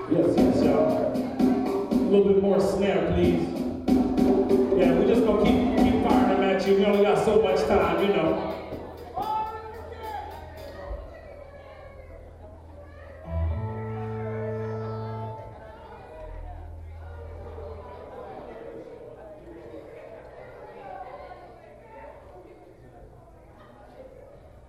Yes, yes, y'all. A little bit more snare, please. Yeah, we're just gonna keep firing them at you. We only got so much time, you know.